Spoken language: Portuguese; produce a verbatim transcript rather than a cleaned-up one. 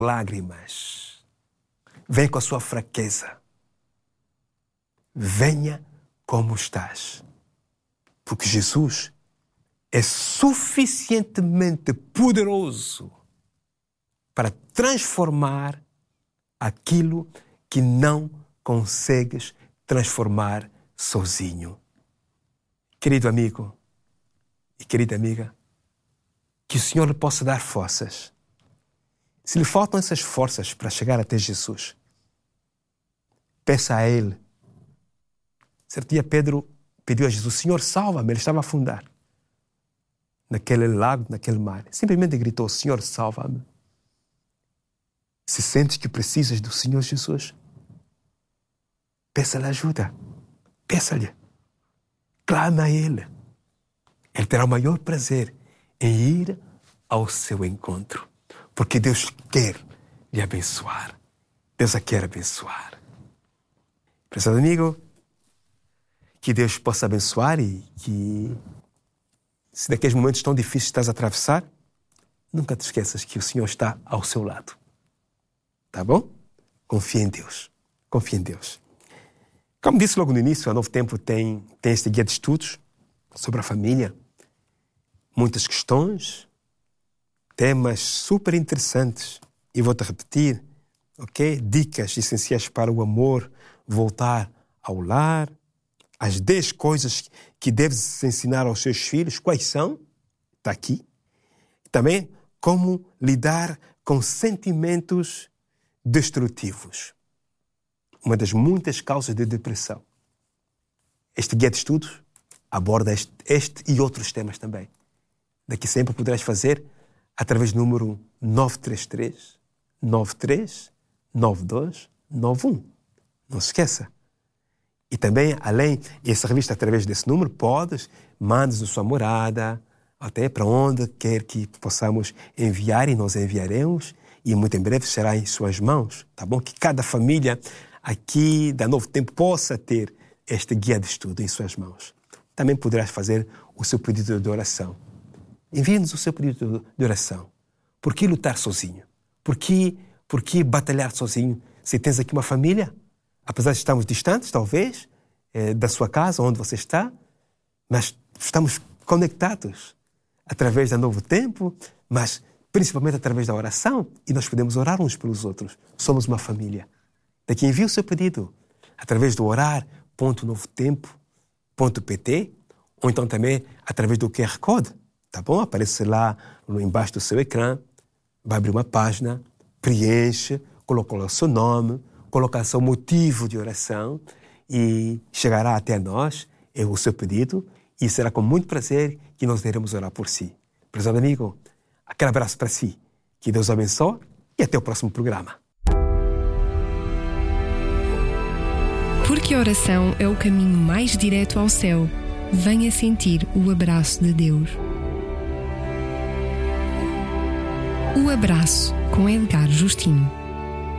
lágrimas. Venha com a sua fraqueza. Venha como estás. Porque Jesus é suficientemente poderoso para transformar aquilo que não consegues transformar sozinho. Querido amigo e querida amiga, que o Senhor lhe possa dar forças. Se lhe faltam essas forças para chegar até Jesus, peça a Ele. Certo dia Pedro pediu a Jesus: Senhor, salva-me. Ele estava a afundar naquele lago, naquele mar. Simplesmente gritou: Senhor, salva-me. Se sentes que precisas do Senhor Jesus, peça-lhe ajuda. Peça-lhe. Clama a Ele. Ele terá o maior prazer em ir ao seu encontro. Porque Deus quer lhe abençoar. Deus a quer abençoar. Prezado amigo, que Deus possa abençoar e que, se daqueles momentos tão difíceis estás a atravessar, nunca te esqueças que o Senhor está ao seu lado. Tá bom? Confia em Deus. Confia em Deus. Como disse logo no início, a Novo Tempo tem, tem este guia de estudos sobre a família. Muitas questões, temas super interessantes. E vou-te repetir, ok? Dicas essenciais para o amor voltar ao lar. As dez coisas que deves ensinar aos seus filhos. Quais são? Está aqui. Também como lidar com sentimentos destrutivos. Uma das muitas causas de depressão. Este guia de estudos aborda este, este e outros temas também. Daqui sempre poderás fazer através do número nove três três, nove três nove dois nove um. Não se esqueça. E também, além dessa revista, através desse número, podes, mandes a sua morada, até para onde quer que possamos enviar, e nós enviaremos, e muito em breve será em suas mãos, tá bom? Que cada família aqui da Novo Tempo possa ter este guia de estudo em suas mãos. Também poderás fazer o seu pedido de oração. Envie-nos o seu pedido de oração. Por que lutar sozinho? Por que, por que batalhar sozinho? Se tens aqui uma família, apesar de estarmos distantes, talvez, eh, da sua casa, onde você está, mas estamos conectados através da Novo Tempo, mas principalmente através da oração, e nós podemos orar uns pelos outros. Somos uma família. Daqui envie o seu pedido através do orar ponto novo tempo ponto pt ou então também através do Q R Code, tá bom? Aparece lá embaixo do seu ecrã, vai abrir uma página, preenche, coloca o seu nome, coloca o seu motivo de oração e chegará até nós é o seu pedido e será com muito prazer que nós iremos orar por si. Prezado amigo, aquele abraço para si. Que Deus abençoe e até o próximo programa. Porque a oração é o caminho mais direto ao céu, venha sentir o abraço de Deus. O Abraço, com Edgar Justino.